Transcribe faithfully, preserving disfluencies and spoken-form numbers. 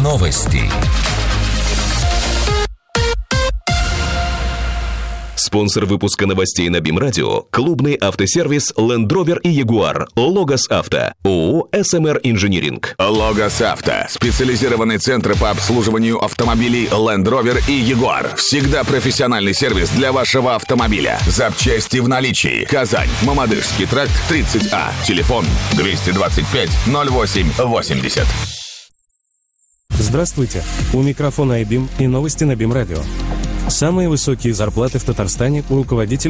Новости. Спонсор выпуска новостей на БИМ-радио – клубный автосервис Land Rover и Jaguar, Логос Авто, ООО эс эм эр Инжиниринг. Логос Авто – специализированный центр по обслуживанию автомобилей Land Rover и Jaguar. Всегда профессиональный сервис для вашего автомобиля. Запчасти в наличии. Казань, Мамадышский тракт, тридцать А. Телефон двести двадцать пять ноль восемь восемьдесят. Здравствуйте, у микрофона iBIM и новости на БИМ-радио. Самые высокие зарплаты в Татарстане у руководителей